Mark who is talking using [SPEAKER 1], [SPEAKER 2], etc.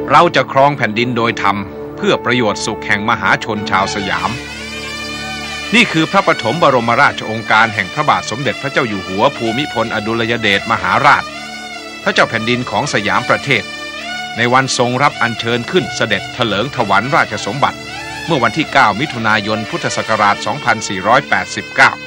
[SPEAKER 1] เราจะครองแผ่นดินโดยธรรมเพื่อประโยชน์สุขแห่งมหาชนชาวสยามนี่คือพระปฐมบรมราชโองการแห่งพระบาทสมเด็จพระเจ้าอยู่หัวภูมิพลอดุลยเดชมหาราชพระเจ้าแผ่นดินของสยามประเทศในวันทรงรับอัญเชิญขึ้นเสด็จเถลิงถวัลย์ราชสมบัติเมื่อวันที่ 9 มิถุนายน พุทธศักราช 2489